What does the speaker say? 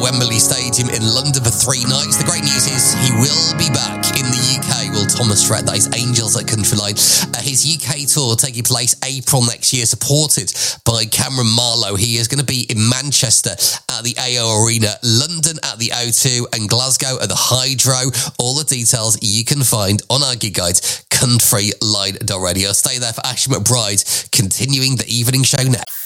Wembley Stadium in London for 3 nights. The great news is he will be back in the UK. Will Thomas Rhett, that is Angels at Countryline. His UK tour taking place April next year, supported by Cameron Marlowe. He is going to be in Manchester at the AO Arena, London at the O2, and Glasgow at the Hydro. All the details you can find on our gig guide, countryline.radio. Stay there for Ashley McBride, continuing the evening show now.